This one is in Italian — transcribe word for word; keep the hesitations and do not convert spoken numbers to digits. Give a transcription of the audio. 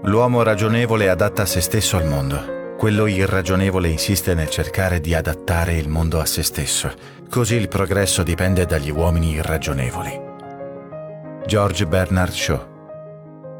L'uomo ragionevole adatta se stesso al mondo. Quello irragionevole insiste nel cercare di adattare il mondo a se stesso. Così il progresso dipende dagli uomini irragionevoli. George Bernard Shaw.